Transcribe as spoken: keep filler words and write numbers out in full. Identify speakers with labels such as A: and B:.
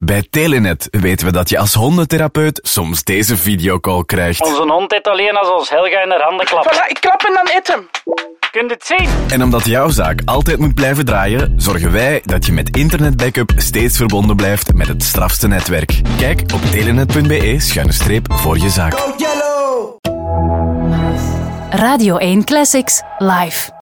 A: Bij Telenet weten we dat je als hondentherapeut soms deze videocall krijgt.
B: Onze hond eet alleen als ons Helga in haar handen klapt.
C: Voilà, ik klap en dan eet hem.
B: Kun je het zien?
A: En omdat jouw zaak altijd moet blijven draaien, zorgen wij dat je met internetbackup steeds verbonden blijft met het strafste netwerk. Kijk op telenet punt be schuine streep voor je zaak.
D: Radio één Classics live.